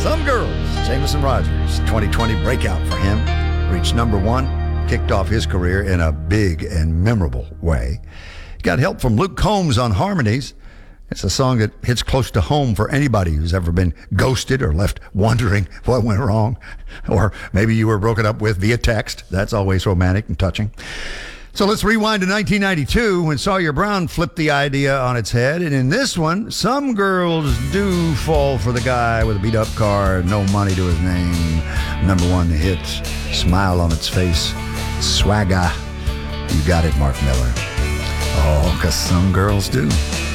Some Girls, Jameson Rogers, 2020 breakout for him. Reached number one, kicked off his career in a big and memorable way. Got help from Luke Combs on harmonies. It's a song that hits close to home for anybody who's ever been ghosted or left wondering what went wrong. Or maybe you were broken up with via text. That's always romantic and touching. So let's rewind to 1992 when Sawyer Brown flipped the idea on its head. And in this one, some girls do fall for the guy with a beat-up car, no money to his name. Number one hit, smile on its face, swagger. You got it, Mark Miller. Oh, 'cause some girls do.